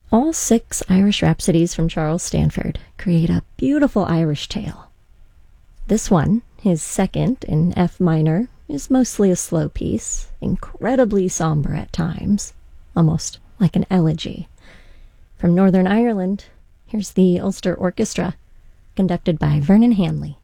All 6 Irish rhapsodies from Charles Stanford create a beautiful Irish tale. This one, his second in F minor, is mostly a slow piece, incredibly somber at times, almost like an elegy. From Northern Ireland, here's the Ulster Orchestra, conducted by Vernon Hanley.